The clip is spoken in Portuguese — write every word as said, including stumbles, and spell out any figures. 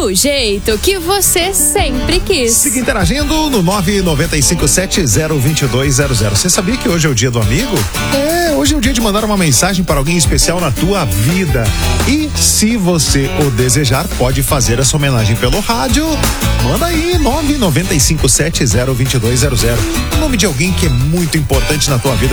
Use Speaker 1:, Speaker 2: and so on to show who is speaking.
Speaker 1: do jeito que você sempre quis.
Speaker 2: Siga interagindo no nove nove cinco sete zero dois dois zero zero. Você sabia que hoje é o dia do amigo? É, hoje é o dia de mandar uma mensagem para alguém especial na tua vida. E se você o desejar, pode fazer essa homenagem pelo rádio. Manda aí, nove nove cinco sete zero dois dois zero zero. O nome de alguém que é muito importante na tua vida.